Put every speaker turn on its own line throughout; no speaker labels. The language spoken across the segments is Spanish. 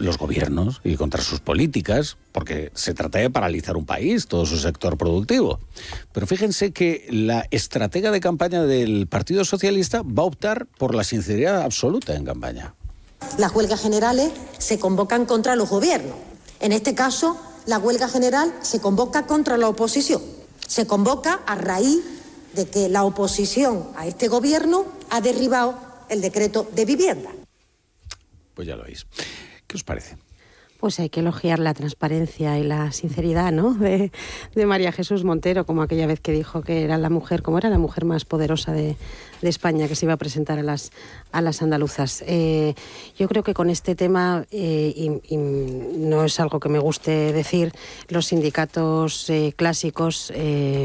los gobiernos y contra sus políticas, porque se trata de paralizar un país, todo su sector productivo. Pero fíjense que la estratega de campaña del Partido Socialista va a optar por la sinceridad absoluta en campaña.
Las huelgas generales se convocan contra los gobiernos. En este caso, la huelga general se convoca contra la oposición. Se convoca a raíz de que la oposición a este gobierno ha derribado el decreto de vivienda.
Pues ya lo veis. ¿Qué os parece?
Pues hay que elogiar la transparencia y la sinceridad, ¿no?, de María Jesús Montero, como aquella vez que dijo que era la mujer, como era la mujer más poderosa de España, que se iba a presentar a las andaluzas. Yo creo que con este tema, y no es algo que me guste decir, los sindicatos clásicos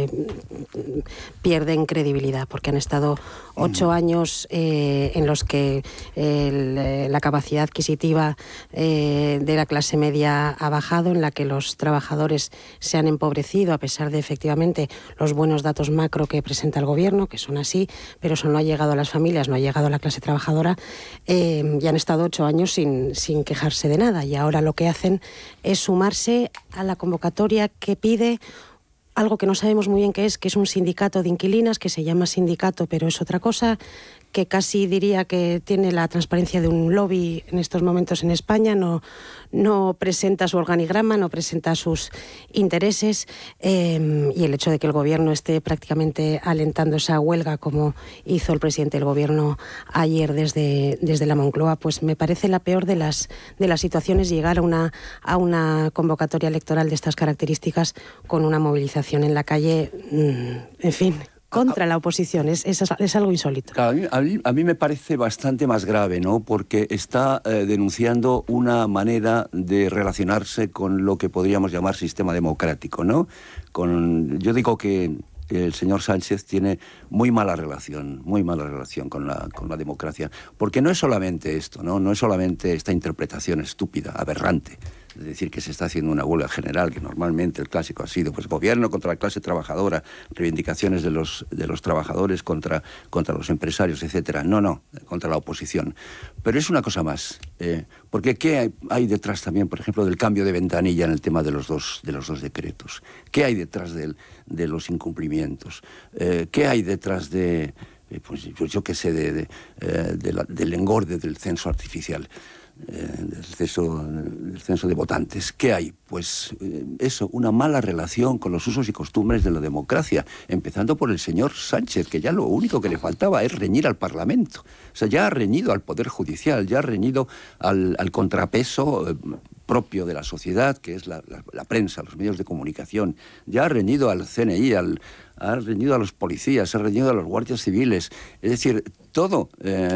pierden credibilidad, porque han estado 8 años en los que la capacidad adquisitiva de la clase media ha bajado, en la que los trabajadores se han empobrecido, a pesar de efectivamente los buenos datos macro que presenta el gobierno, que son así, pero eso no ha llegado a las familias, no ha llegado a la clase trabajadora, y han estado 8 años sin quejarse de nada, y ahora lo que hacen es sumarse a la convocatoria que pide algo que no sabemos muy bien qué es, que es un sindicato de inquilinas, que se llama sindicato, pero es otra cosa, que casi diría que tiene la transparencia de un lobby en estos momentos en España, no presenta su organigrama, no presenta sus intereses, y el hecho de que el gobierno esté prácticamente alentando esa huelga, como hizo el presidente del gobierno ayer desde la Moncloa, pues me parece la peor de las situaciones, llegar a una convocatoria electoral de estas características con una movilización en la calle, en fin, contra la oposición. Es algo insólito.
Claro, a mí me parece bastante más grave, ¿no?, porque está denunciando una manera de relacionarse con lo que podríamos llamar sistema democrático, ¿no? Yo digo que el señor Sánchez tiene muy mala relación con la democracia, porque no es solamente esto, no es solamente esta interpretación estúpida, aberrante, es decir, que se está haciendo una huelga general, que normalmente el clásico ha sido pues gobierno contra la clase trabajadora, reivindicaciones de los trabajadores contra los empresarios, etcétera. No, contra la oposición. Pero es una cosa más, porque ¿qué hay detrás también, por ejemplo, del cambio de ventanilla en el tema de los dos decretos? ¿Qué hay detrás de los incumplimientos? ¿Qué hay detrás de, pues yo qué sé, del engorde del censo artificial? Del censo de votantes. ¿Qué hay? Pues eso, una mala relación con los usos y costumbres de la democracia, empezando por el señor Sánchez, que ya lo único que le faltaba es reñir al Parlamento. O sea, ya ha reñido al Poder Judicial, ya ha reñido al contrapeso propio de la sociedad, que es la prensa, los medios de comunicación, ya ha reñido al CNI, ha reñido a los policías, ha reñido a los guardias civiles, es decir, todo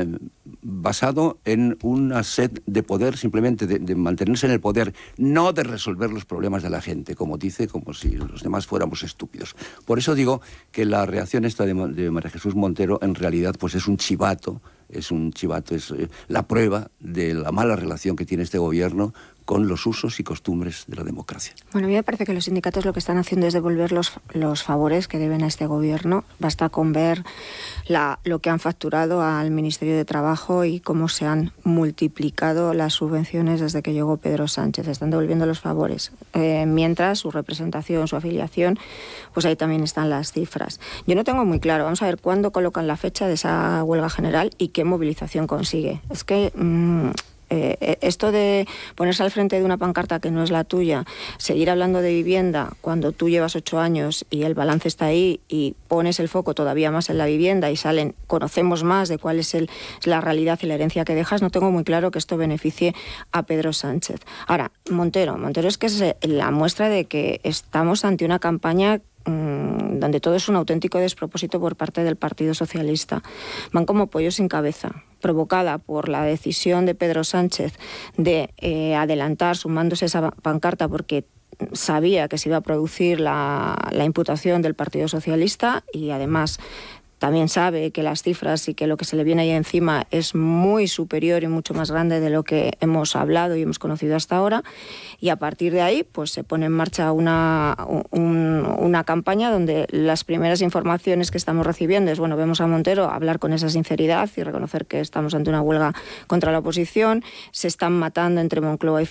basado en una sed de poder, simplemente de mantenerse en el poder, no de resolver los problemas de la gente, como dice, como si los demás fuéramos estúpidos. Por eso digo que la reacción esta de María Jesús Montero en realidad pues es un chivato, es la prueba de la mala relación que tiene este gobierno con los usos y costumbres de la democracia.
Bueno, a mí me parece que los sindicatos lo que están haciendo es devolver los favores que deben a este gobierno. Basta con ver lo que han facturado al Ministerio de Trabajo y cómo se han multiplicado las subvenciones desde que llegó Pedro Sánchez. Están devolviendo los favores. Mientras su representación, su afiliación, pues ahí también están las cifras. Yo no tengo muy claro. Vamos a ver cuándo colocan la fecha de esa huelga general y qué movilización consigue. Es que esto de ponerse al frente de una pancarta que no es la tuya, seguir hablando de vivienda cuando tú llevas 8 años y el balance está ahí y pones el foco todavía más en la vivienda y conocemos más de cuál es la realidad y la herencia que dejas, no tengo muy claro que esto beneficie a Pedro Sánchez. Ahora, Montero es que es la muestra de que estamos ante una campaña donde todo es un auténtico despropósito por parte del Partido Socialista. Van como pollos sin cabeza, provocada por la decisión de Pedro Sánchez de adelantar, sumándose esa pancarta porque sabía que se iba a producir la imputación del Partido Socialista y además también sabe que las cifras y que lo que se le viene ahí encima es muy superior y mucho más grande de lo que hemos hablado y hemos conocido hasta ahora. Y a partir de ahí pues se pone en marcha una campaña donde las primeras informaciones que estamos recibiendo es, bueno, vemos a Montero hablar con esa sinceridad y reconocer que estamos ante una huelga contra la oposición. Se están matando entre Moncloa y